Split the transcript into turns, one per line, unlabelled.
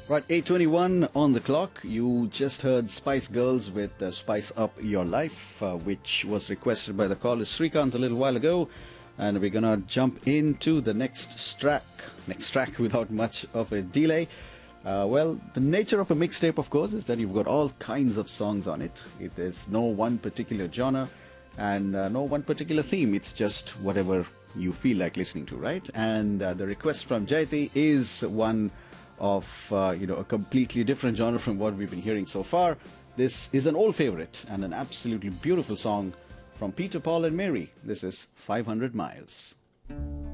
Right, 8:21 on the clock. You just heard Spice Girls with Spice Up Your Life, which was requested by the caller Srikant a little while ago. And we're gonna jump into the next track without much of a delay. Well, the nature of a mixtape, of course, is that you've got all kinds of songs on it. It is no one particular genre and no one particular theme. It's just whatever you feel like listening to, right? And the request from Jayati is one of a completely different genre from what we've been hearing so far. This is an old favorite and an absolutely beautiful song from Peter, Paul and Mary. This is 500 Miles.